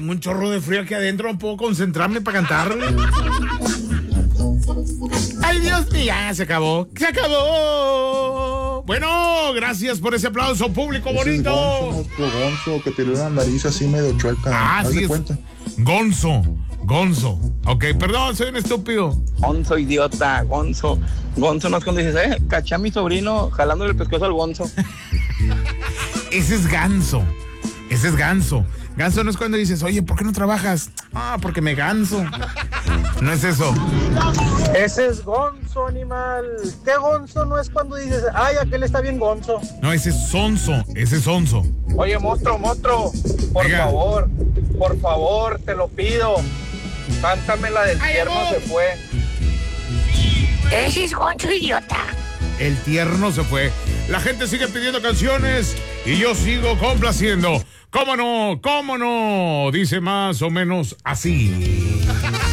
tengo un chorro de frío aquí adentro, no puedo concentrarme para cantarle. Ay, Dios mío, ya se acabó. ¡Se acabó! Bueno, gracias por ese aplauso, público bonito. Nuestro Gonzo, que tiene la nariz así medio chueca. Ah, sí, cuenta. Gonzo. Ok, perdón, soy un estúpido. Gonzo, idiota, Gonzo. Gonzo no es cuando dices, caché a mi sobrino jalándole el pescuezo al Gonzo. Ese es ganso. Ganso no es cuando dices, oye, ¿por qué no trabajas? Ah, porque me ganso. No es eso. Ese es gonzo, animal. ¿Qué gonzo no es cuando dices, ay, aquel está bien gonzo? No, ese es sonso. Oye, monstruo, por favor, te lo pido. Cántame la del tierno se fue. Ese es gonzo, idiota. El tierno se fue. La gente sigue pidiendo canciones y yo sigo complaciendo. ¿Cómo no? Dice más o menos así.